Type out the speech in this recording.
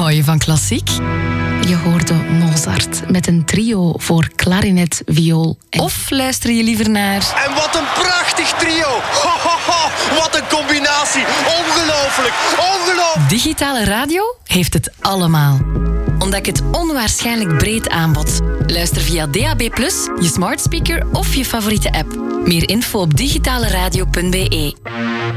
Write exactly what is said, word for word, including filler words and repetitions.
Hou je van klassiek? Je hoorde Mozart met een trio voor klarinet, viool en... Of luister je liever naar... En wat een prachtig trio! Ho, ho, ho. Wat een combinatie! Ongelooflijk! Ongelooflijk! Digitale radio heeft het allemaal. Ontdek het onwaarschijnlijk breed aanbod. Luister via D A B plus, je smart speaker of je favoriete app. Meer info op digitaleradio punt b e.